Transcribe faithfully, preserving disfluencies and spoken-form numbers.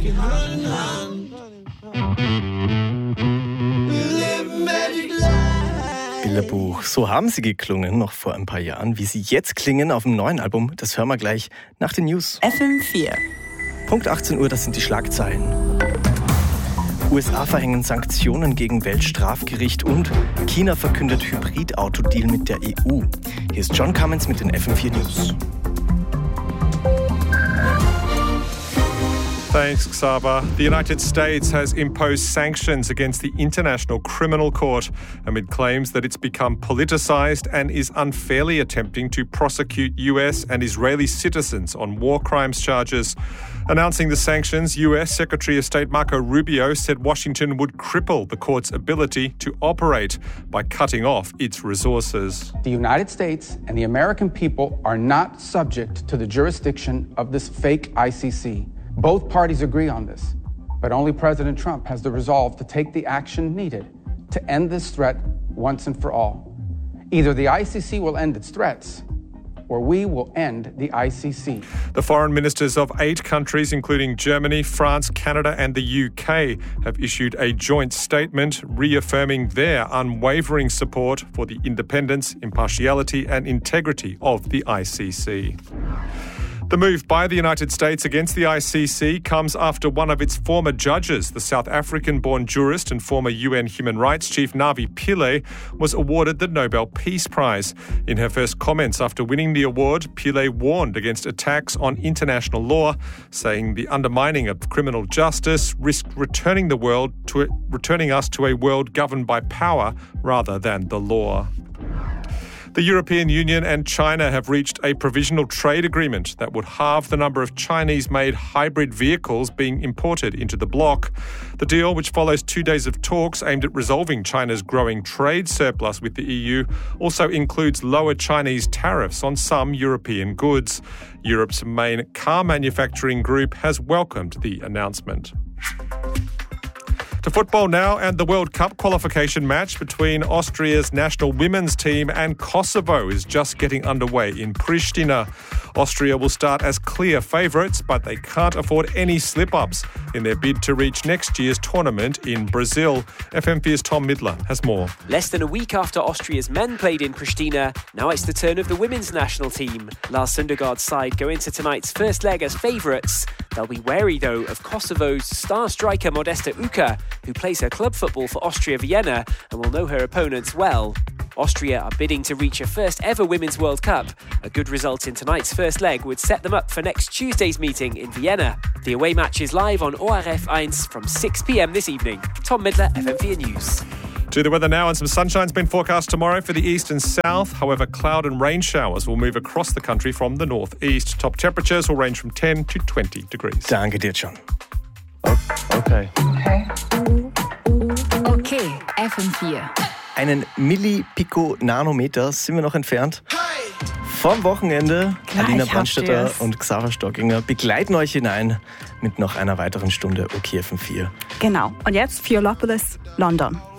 walking hand in hand. We live magic life. Bilderbuch. So haben sie geklungen noch vor ein paar Jahren. Wie sie jetzt klingen auf dem neuen Album, das hören wir gleich nach den News. F M vier. Punkt achtzehn Uhr, das sind die Schlagzeilen. U S A verhängen Sanktionen gegen Weltstrafgericht und China verkündet Hybrid-Autodeal mit der E U. Hier ist John Cummins mit den F M vier News. Thanks, Xaba. The United States has imposed sanctions against the International Criminal Court amid claims that it's become politicized and is unfairly attempting to prosecute U S and Israeli citizens on war crimes charges. Announcing the sanctions, U S Secretary of State Marco Rubio said Washington would cripple the court's ability to operate by cutting off its resources. The United States and the American people are not subject to the jurisdiction of this fake I C C. Both parties agree on this, but only President Trump has the resolve to take the action needed to end this threat once and for all. Either the I C C will end its threats, or we will end the I C C. The foreign ministers of eight countries, including Germany, France, Canada and the U K, have issued a joint statement reaffirming their unwavering support for the independence, impartiality and integrity of the I C C. The move by the United States against the I C C comes after one of its former judges, the South African-born jurist and former U N Human Rights Chief Navi Pillay, was awarded the Nobel Peace Prize. In her first comments after winning the award, Pillay warned against attacks on international law, saying the undermining of criminal justice risked returning the world to a, returning us to a world governed by power rather than the law. The European Union and China have reached a provisional trade agreement that would halve the number of Chinese-made hybrid vehicles being imported into the bloc. The deal, which follows two days of talks aimed at resolving China's growing trade surplus with the E U, also includes lower Chinese tariffs on some European goods. Europe's main car manufacturing group has welcomed the announcement. To football now, and the World Cup qualification match between Austria's national women's team and Kosovo is just getting underway in Pristina. Austria will start as clear favourites, but they can't afford any slip-ups in their bid to reach next year's tournament in Brazil. F M vier's Tom Midler has more. Less than a week after Austria's men played in Pristina, now it's the turn of the women's national team. Lars Sundergaard's side go into tonight's first leg as favourites. They'll be wary, though, of Kosovo's star striker Modesta Uka, who plays her club football for Austria Vienna and will know her opponents well. Austria are bidding to reach a first ever Women's World Cup. A good result in tonight's first leg would set them up for next Tuesday's meeting in Vienna. The away match is live on O R F one from six p.m. this evening. Tom Midler, F M vier News. To the weather now, and some sunshine's been forecast tomorrow for the east and south. However, cloud and rain showers will move across the country from the northeast. Top temperatures will range from ten to twenty degrees. Danke dir, John. Okay. Okay. Okay, F M vier. Einen Millipico-Nanometer sind wir noch entfernt. Vom Wochenende. Gleich Alina habt Brandstätter ihr's. und Xaver Stockinger begleiten euch hinein mit noch einer weiteren Stunde OK F M vier. Genau. Und jetzt Fiolopolis, London.